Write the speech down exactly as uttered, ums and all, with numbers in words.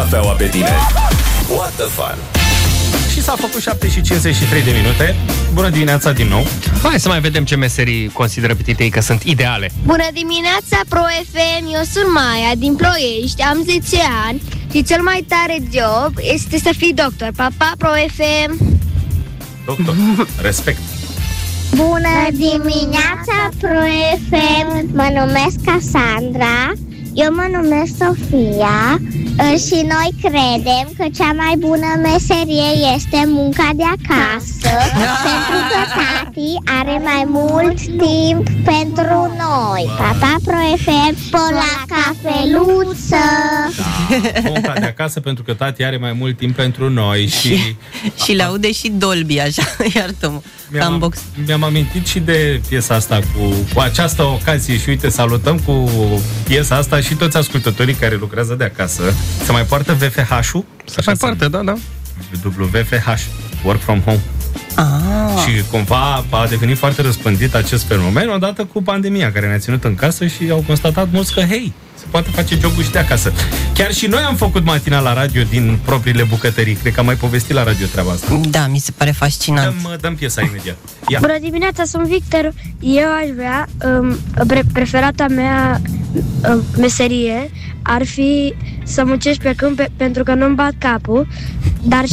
cafeaua pe tine. What the fun? Și s-a făcut șapte și cincizeci și trei de minute. Bună dimineața din nou. Hai să mai vedem ce meserii consideră pe titei că sunt ideale. Bună dimineața, Pro F M, eu sunt Maia din Ploiești, am zece ani și cel mai tare job este să fii doctor. Pa, pa, Pro F M. Doctor, respect. Bună dimineața, Pro F M, mă numesc Cassandra. Eu mă numesc Sofia și noi credem că cea mai bună meserie este munca de acasă, pentru că tati are mai mult timp pentru noi. Papa, Pro F M, pe la cafeluță. Da, munca de acasă pentru că tati are mai mult timp pentru noi. Și, și le aude și Dolby, așa, iartă-mă. Mi-am, box. mi-am amintit și de piesa asta cu, cu această ocazie și uite, salutăm cu piesa asta și toți ascultătorii care lucrează de acasă. Se mai poartă V F H-ul? Se mai poartă, da, da. W F H, Work from Home. Ah. Și cumva a devenit foarte răspândit acest fenomen odată cu pandemia care ne-a ținut în casă și au constatat mulți că, hei, se poate face jobul și de acasă. Chiar și noi am făcut matina la radio din propriile bucătării. Cred că am mai povestit la radio treaba asta. Da, mi se pare fascinant. Dăm, dăm piesa imediat. Ia. Bună dimineața, sunt Victor. Eu aș vrea, um, pre- preferata mea um, meserie ar fi să muncesc pe câmp pe- pentru că nu-mi bat capul, dar